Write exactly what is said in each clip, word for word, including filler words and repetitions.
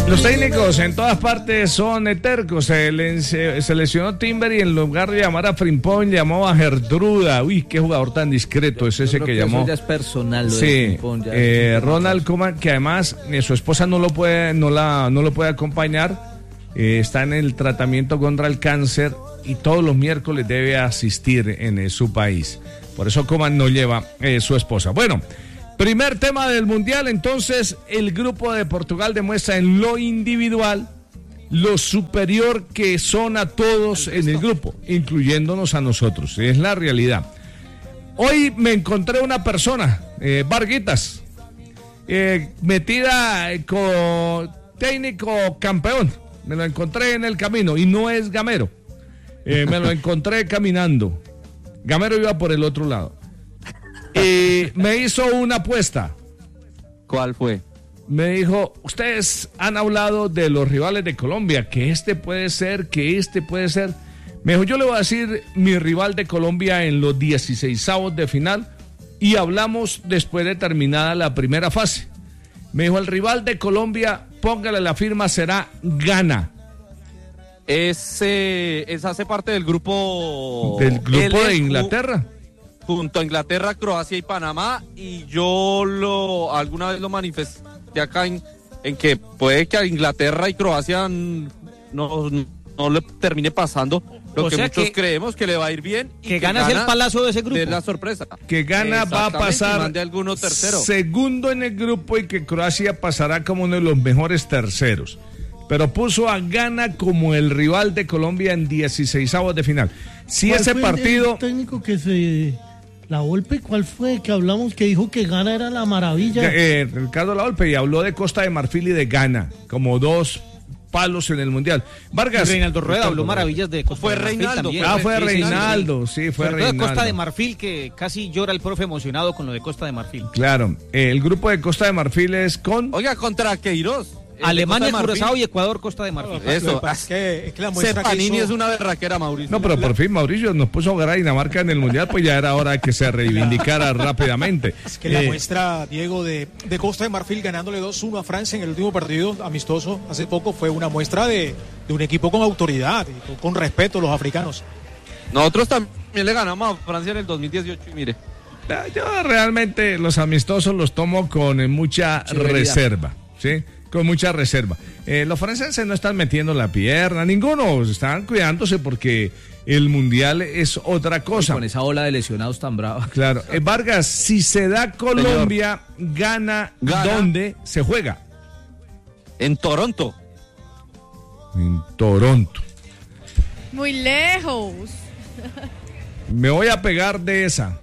Los técnicos en todas partes son tercos. Se, le, se, se lesionó Timber y en lugar de llamar a Frimpong llamó a Gertruda. Uy, qué jugador tan discreto es ese que, que llamó. Eso ya es personal. Lo sí, de Frimpong, ya eh, es Ronald Koeman, que además eh, su esposa no lo puede, no la, no lo puede acompañar. Eh, está en el tratamiento contra el cáncer y todos los miércoles debe asistir en eh, su país. Por eso Koeman no lleva eh, su esposa. Bueno. Primer tema del Mundial, entonces el grupo de Portugal demuestra en lo individual lo superior que son a todos en el grupo, incluyéndonos a nosotros, es la realidad. Hoy me encontré una persona, eh, Varguitas, eh, metida con técnico campeón, me lo encontré en el camino y no es Gamero, eh, me lo encontré caminando, Gamero iba por el otro lado. Y me hizo una apuesta. ¿Cuál fue? Me dijo, ustedes han hablado de los rivales de Colombia, que este puede ser, que este puede ser. Me dijo, yo le voy a decir mi rival de Colombia en los dieciseisavos de final y hablamos después de terminada la primera fase. Me dijo, el rival de Colombia, póngale la firma, será Ghana. Ese, ese hace parte del grupo... ¿Del grupo de Inglaterra? Junto a Inglaterra, Croacia y Panamá, y yo lo alguna vez lo manifesté acá en, en que puede que a Inglaterra y Croacia no, no le termine pasando lo o que sea muchos que, creemos que le va a ir bien. Y que, que Ghana es el palazo de ese grupo. Es la sorpresa. Que Ghana va a pasar tercero. segundo en el grupo y que Croacia pasará como uno de los mejores terceros. Pero puso a Ghana como el rival de Colombia en dieciseisavos de final. Si ese fue partido... El técnico que se... La Volpe, ¿cuál fue? Que hablamos que dijo que Ghana era la maravilla. Eh, Ricardo La Volpe, y habló de Costa de Marfil y de Ghana, como dos palos en el Mundial. Vargas. Y Reinaldo Rueda habló maravillas de Costa fue de Marfil Reinaldo, también. Ah, fue sí, Reinaldo, sí, sí, sí fue Sobre todo Reinaldo. de Costa de Marfil, que casi llora el profe emocionado con lo de Costa de Marfil. Claro, eh, el grupo de Costa de Marfil es con... Oiga, contra Queiroz. Alemania, Curazao y Ecuador, Costa de Marfil. Eso. Es que, es que la muestra Panini que hizo... es una berraquera, Mauricio. No, pero por fin Mauricio nos puso a jugar a Dinamarca en el Mundial, pues ya era hora de que se reivindicara rápidamente. Es que la eh, muestra, Diego, de, de Costa de Marfil ganándole dos uno a Francia en el último partido amistoso hace poco fue una muestra de, de un equipo con autoridad y con, con respeto a los africanos. Nosotros también le ganamos a Francia en el dos mil dieciocho y mire. Yo realmente los amistosos los tomo con mucha Severidad. reserva, ¿sí? Con mucha reserva. Eh, los franceses no están metiendo la pierna, ninguno, están cuidándose porque el Mundial es otra cosa. Y con esa ola de lesionados tan brava. Claro. Eh, Vargas, si se da Colombia, gana, Gana. ¿dónde se juega? En Toronto. En Toronto. Muy lejos. Me voy a pegar de esa.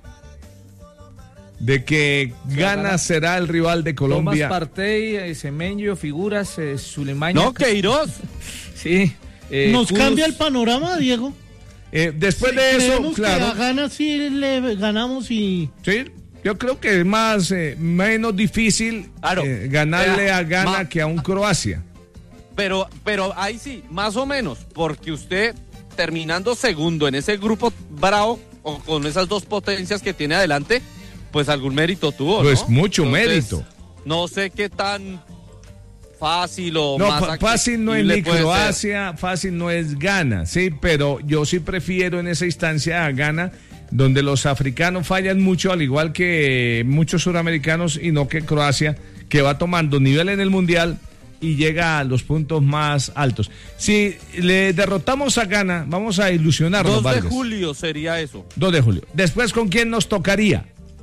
De que Ghana será el rival de Colombia. Tomás Partey, eh, Semenyo, Figuras, eh, Sulemania. No, Queiroz. Sí. Eh, Nos Kudus. cambia el panorama, Diego. Eh, después Sí, de eso, creemos claro. que a Ghana sí le ganamos y... Sí, yo creo que es más, eh, menos difícil Claro. eh, ganarle Eh, a Ghana ma- que a un Croacia. Pero, pero ahí sí, más o menos, porque usted terminando segundo en ese grupo bravo, o con esas dos potencias que tiene adelante, pues algún mérito tuvo, Pues ¿no? mucho Entonces, mérito. No sé qué tan fácil o No, más fa- fácil no es accesible ni puede ser. Croacia, fácil no es Ghana, sí, pero yo sí prefiero en esa instancia a Ghana, donde los africanos fallan mucho, al igual que muchos suramericanos, y no que Croacia, que va tomando nivel en el Mundial y llega a los puntos más altos. Si le derrotamos a Ghana, vamos a ilusionarnos, dos de Vargas. julio sería eso. dos de julio. Después, ¿con quién nos tocaría?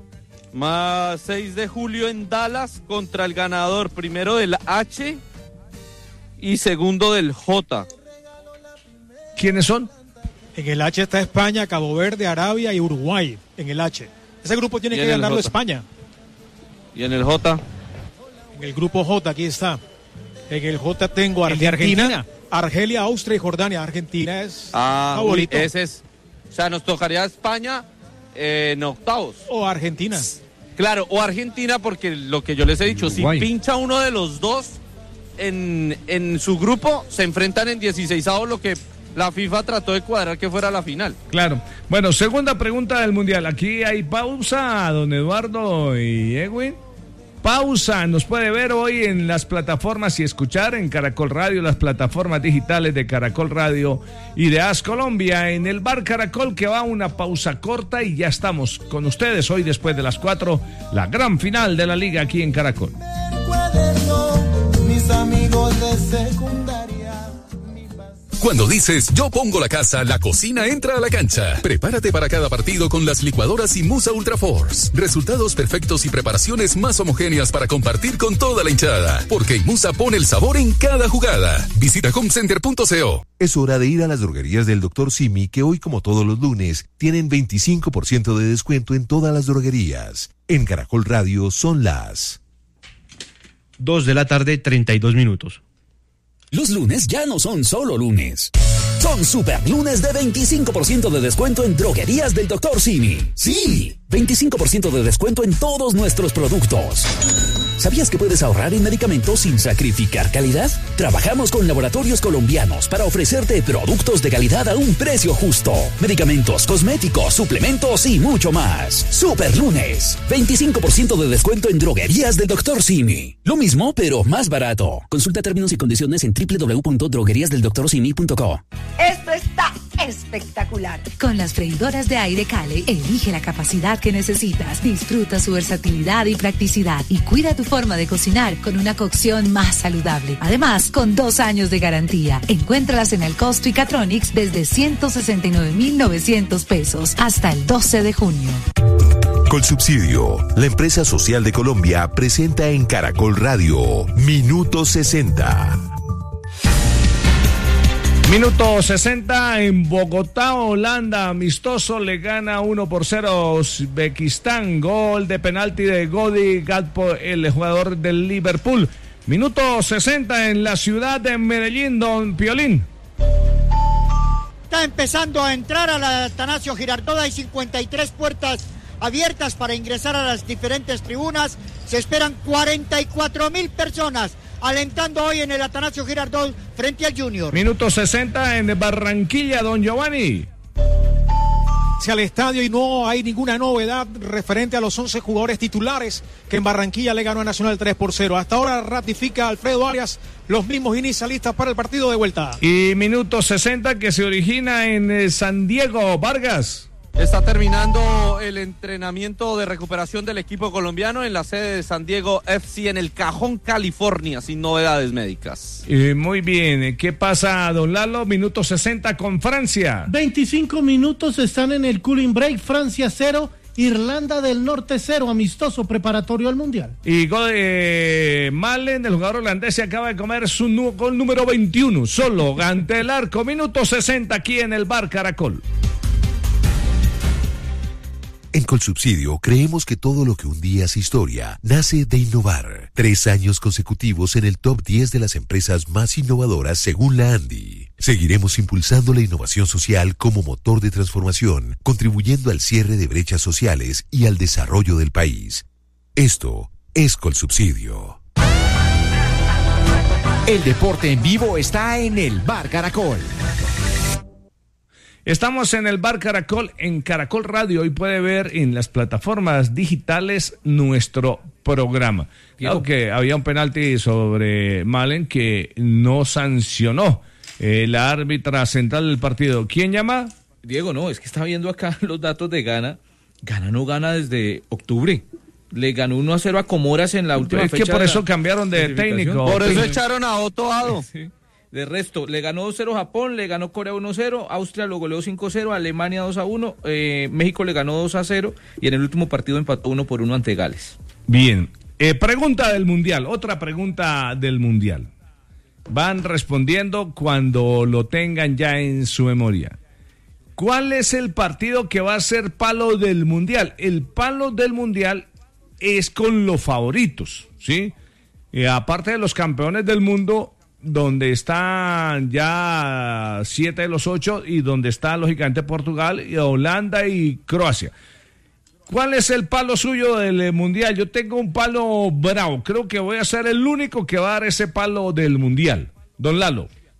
Más seis de julio en Dallas contra el ganador primero del H y segundo del J. ¿Quiénes son? En el H está España, Cabo Verde, Arabia y Uruguay. En el H. Ese grupo tiene Y que en el ganarlo J. España. Y en el J. En el grupo J, aquí está. En el J tengo El de Argentina, Argentina. Argelia, Austria y Jordania. Argentina es Ah, uy, favorito. ese es. O sea, nos tocaría España eh, en octavos. O Argentina. Claro, o Argentina, porque lo que yo les he dicho, Uruguay. si pincha uno de los dos en, en su grupo, se enfrentan en dieciseisavos, lo que la FIFA trató de cuadrar que fuera la final. Claro. Bueno, segunda pregunta del Mundial. Aquí hay pausa, don Eduardo y Edwin. pausa. Nos puede ver hoy en las plataformas y escuchar en Caracol Radio, las plataformas digitales de Caracol Radio y de As Colombia, en el Bar Caracol, que va a una pausa corta y ya estamos con ustedes hoy después de las cuatro, la gran final de la liga aquí en Caracol. Mis amigos de secundaria. Cuando dices yo pongo la casa, la cocina entra a la cancha. Prepárate para cada partido con las licuadoras Imusa Ultra Force. Resultados perfectos y preparaciones más homogéneas para compartir con toda la hinchada. Porque Imusa pone el sabor en cada jugada. Visita homecenter punto co. Es hora de ir a las droguerías del doctor Simi, que hoy, como todos los lunes, tienen veinticinco por ciento de descuento en todas las droguerías. En Caracol Radio son las dos de la tarde, treinta y dos minutos. Los lunes ya no son solo lunes. Son super lunes de veinticinco por ciento de descuento en droguerías del doctor Simi. Sí, veinticinco por ciento de descuento en todos nuestros productos. ¿Sabías que puedes ahorrar en medicamentos sin sacrificar calidad? Trabajamos con laboratorios colombianos para ofrecerte productos de calidad a un precio justo. Medicamentos, cosméticos, suplementos y mucho más. Super lunes, veinticinco por ciento de descuento en droguerías del doctor Simi. Lo mismo, pero más barato. Consulta términos y condiciones en doble u doble u doble u punto droguerías del doctor simi punto co. Esto está espectacular. Con las freidoras de aire Cale, elige la capacidad que necesitas, disfruta su versatilidad y practicidad y cuida tu forma de cocinar con una cocción más saludable. Además, con dos años de garantía. Encuéntralas en el Costo y Catronics desde ciento sesenta y nueve mil novecientos pesos hasta el doce de junio. Colsubsidio, la empresa social de Colombia, presenta en Caracol Radio Minuto sesenta. Minuto sesenta en Bogotá, Holanda, amistoso, le gana uno por cero a Uzbekistán, gol de penalti de Godi Gakpo, el jugador del Liverpool. Minuto sesenta en la ciudad de Medellín, don Piolín. Está empezando a entrar a la Atanasio Girardot, hay cincuenta y tres puertas abiertas para ingresar a las diferentes tribunas, se esperan cuarenta y cuatro mil personas alentando hoy en el Atanasio Girardot frente al Junior. Minuto sesenta en Barranquilla, don Giovanni. Al estadio y no hay ninguna novedad referente a los once jugadores titulares que en Barranquilla le ganó a Nacional tres por cero. Hasta ahora ratifica Alfredo Arias los mismos inicialistas para el partido de vuelta. Y minuto sesenta que se origina en eh, San Diego, Vargas. Está terminando el entrenamiento de recuperación del equipo colombiano en la sede de San Diego F C en El Cajón, California, sin novedades médicas. Eh, muy bien, ¿qué pasa, don Lalo? Minuto sesenta con Francia. veinticinco minutos están en el cooling break, Francia cero, Irlanda del Norte cero, amistoso preparatorio al Mundial. Y gol de Malen, el jugador holandés, se acaba de comer su nu- gol número veintiuno, solo ante el arco. Minuto sesenta aquí en el Bar Caracol. En Colsubsidio creemos que todo lo que un día es historia nace de innovar. Tres años consecutivos en el top diez de las empresas más innovadoras según la ANDI. Seguiremos impulsando la innovación social como motor de transformación, contribuyendo al cierre de brechas sociales y al desarrollo del país. Esto es Colsubsidio. El deporte en vivo está en el Bar Caracol. Estamos en el Bar Caracol, en Caracol Radio. Hoy puede ver en las plataformas digitales nuestro programa. Claro que había un penalti sobre Malen que no sancionó eh, la árbitra central del partido. ¿Quién llama? Diego, no, es que está viendo acá los datos de Ghana. Ghana no gana desde octubre. Le ganó uno a cero a Comoras en la última fecha. Es que por eso cambiaron de técnico. Por eso echaron a Otto Addo. Sí. De resto, le ganó dos cero Japón, le ganó Corea uno cero, Austria lo goleó cinco cero, Alemania dos a uno, eh, México le ganó dos a cero y en el último partido empató uno por uno ante Gales. Bien, eh, pregunta del Mundial, otra pregunta del Mundial. Van respondiendo cuando lo tengan ya en su memoria. ¿Cuál es el partido que va a ser palo del Mundial? El palo del Mundial es con los favoritos, ¿sí? Eh, aparte de los campeones del mundo, donde están ya siete de los ocho y donde está lógicamente Portugal, y Holanda y Croacia. ¿Cuál es el palo suyo del Mundial? Yo tengo un palo bravo, creo que voy a ser el único que va a dar ese palo del Mundial. Don Lalo.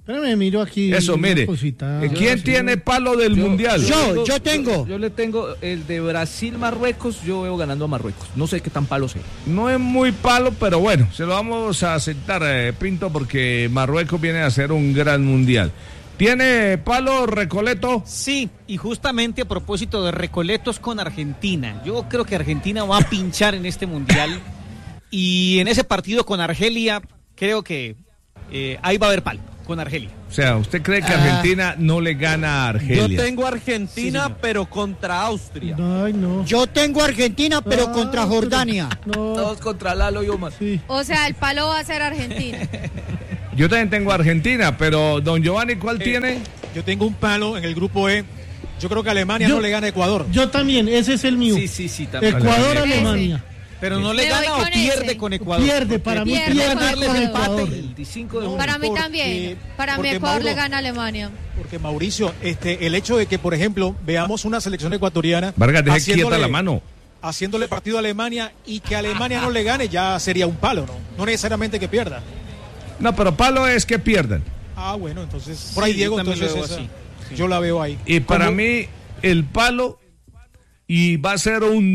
Espérame, miro aquí. Eso, una mire. cosita. Eh, ¿Quién Yo- tiene palo del Yo- mundial? Yo, yo tengo. Yo, le tengo el de Brasil-Marruecos, yo veo ganando a Marruecos. No sé qué tan palo sea. No es muy palo, pero bueno, se lo vamos a aceptar, eh, Pinto, porque Marruecos viene a hacer un gran mundial. ¿Tiene palo Recoleto? Sí, y justamente a propósito de Recoletos con Argentina. Yo creo que Argentina va a pinchar en este mundial. Y en ese partido con Argelia, creo que eh, ahí va a haber palo, con Argelia. O sea, ¿usted cree que Argentina no le gana a Argelia? Yo tengo Argentina, sí, pero contra Austria. Ay, no. Yo tengo Argentina, pero Ah, contra Jordania. No. Todos contra Lalo y Omar. Sí. O sea, el palo va a ser Argentina. Yo también tengo Argentina, pero don Giovanni, ¿cuál Eh, tiene? Yo tengo un palo en el grupo E. Yo creo que Alemania Yo- no le gana a Ecuador. Yo también, ese es el mío. Sí, sí, sí, también. Ecuador, Ese. Alemania. Pero no le Me voy gana o con pierde ese. con Ecuador. Pierde, para mí Pierde pierde con con Ecuador. Ecuador. El veinticinco de junio. Para mí porque- también. Para mí porque Ecuador Mauro- le gana a Alemania. Porque Mauricio, este, el hecho de que, por ejemplo, veamos una selección ecuatoriana Vargas, deje quieta haciéndole- la mano. haciéndole partido a Alemania y que Alemania no le gane, ya sería un palo, ¿no? No necesariamente que pierda. No, pero palo es que pierdan. Ah, bueno, entonces, por ahí Sí, Diego, yo también entonces lo veo esa- así. yo la veo ahí. Y para Como- mí, el palo, y va a ser un